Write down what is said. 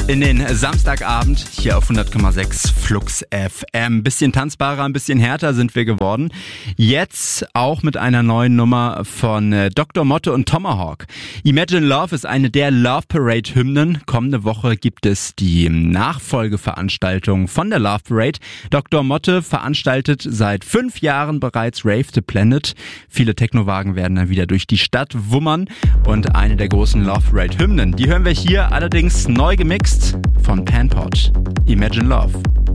in den Samstagabend hier auf 100,6 Flux FM. Bisschen tanzbarer, ein bisschen härter sind wir geworden. Jetzt auch mit einer neuen Nummer von Dr. Motte und Tomahawk. Imagine Love ist eine der Love Parade Hymnen. Kommende Woche gibt es die Nachfolgeveranstaltung von der Love Parade. Dr. Motte veranstaltet seit 5 Jahren bereits Rave the Planet. Viele Technowagen werden dann wieder durch die Stadt wummern und eine der großen Love Parade Hymnen, die hören wir hier allerdings neu gemixt von Panpot. Imagine Love.